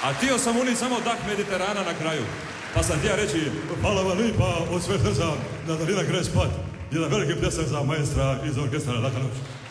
A htio sam uniti samo dah Mediterana na kraju. Pa sam htio reći, hvala vam lipa od sve srca, Natalina Gre spat. Jedan veliki pljesak za maestra iz orkestra Lakanović.